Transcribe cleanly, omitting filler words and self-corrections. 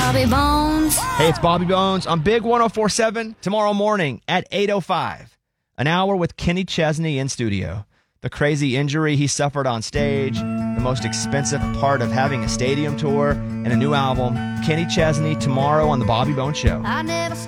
Bobby Bones. Hey, it's Bobby Bones on Big 104.7 tomorrow morning at 8:05. An hour with Kenny Chesney in studio. The crazy injury he suffered on stage, the most expensive part of having a stadium tour, and a new album. Kenny Chesney tomorrow on The Bobby Bones Show. I never